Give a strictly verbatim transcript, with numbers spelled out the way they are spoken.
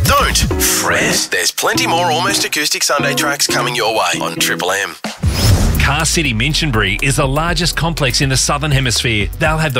Don't fret. There's plenty more Almost Acoustic Sunday tracks coming your way on Triple M. Car City Minchinbury is the largest complex in the Southern Hemisphere. They'll have the